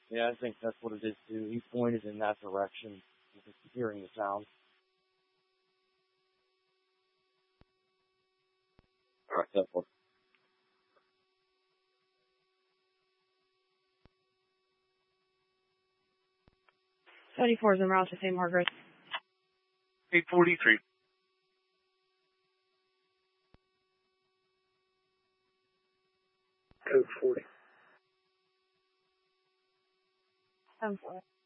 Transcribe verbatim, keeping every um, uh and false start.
Yeah, I think that's what it is too. He pointed in that direction, just hearing the sound. Alright, that one. seventy-four is en route to Saint Margaret. eight forty-three. Code forty. seven four.